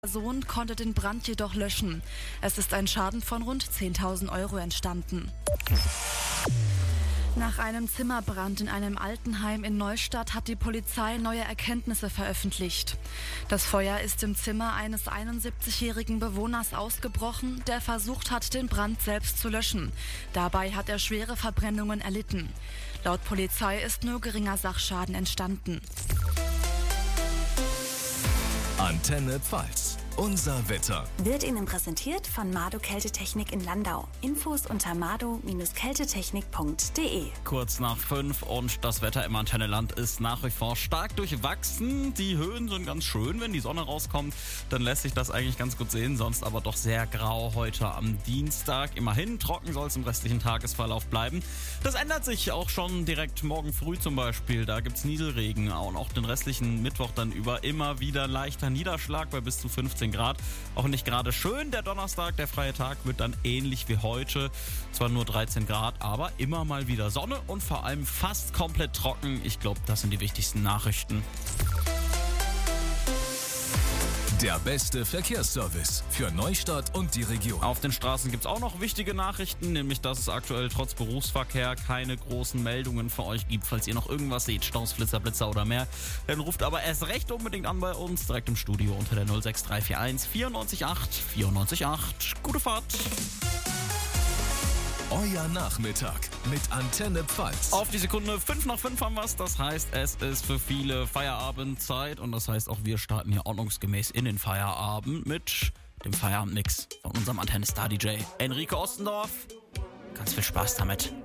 Person konnte den Brand jedoch löschen. Es ist ein Schaden von rund 10.000 Euro entstanden. Nach einem Zimmerbrand in einem Altenheim in Neustadt hat die Polizei neue Erkenntnisse veröffentlicht. Das Feuer ist im Zimmer eines 71-jährigen Bewohners ausgebrochen, der versucht hat, den Brand selbst zu löschen. Dabei hat er schwere Verbrennungen erlitten. Laut Polizei ist nur geringer Sachschaden entstanden. Antenne Pfalz. Unser Wetter wird Ihnen präsentiert von Mado Kältetechnik in Landau. Infos unter mado-kältetechnik.de. Kurz nach 5 und das Wetter im Antenneland ist nach wie vor stark durchwachsen. Die Höhen sind ganz schön, wenn die Sonne rauskommt, dann lässt sich das eigentlich ganz gut sehen. Sonst aber doch sehr grau heute am Dienstag. Immerhin trocken soll es im restlichen Tagesverlauf bleiben. Das ändert sich auch schon direkt morgen früh zum Beispiel. Da gibt's Nieselregen und auch den restlichen Mittwoch dann über immer wieder leichter Niederschlag bei bis zu 15 Grad. Auch nicht gerade schön. Der Donnerstag, der freie Tag, wird dann ähnlich wie heute. Zwar nur 13 Grad, aber immer mal wieder Sonne und vor allem fast komplett trocken. Ich glaube, das sind die wichtigsten Nachrichten. Der beste Verkehrsservice für Neustadt und die Region. Auf den Straßen gibt es auch noch wichtige Nachrichten, nämlich dass es aktuell trotz Berufsverkehr keine großen Meldungen für euch gibt. Falls ihr noch irgendwas seht, Staus, Flitzer, Blitzer oder mehr, dann ruft aber erst recht unbedingt an bei uns, direkt im Studio unter der 06341 94 94 8. Gute Fahrt! Euer Nachmittag mit Antenne Pfalz. Auf die Sekunde 5 nach 5 haben wir's. Das heißt, es ist für viele Feierabendzeit und das heißt auch, wir starten hier ordnungsgemäß in den Feierabend mit dem Feierabendmix von unserem Antenne-Star-DJ Enrico Ostendorf. Ganz viel Spaß damit.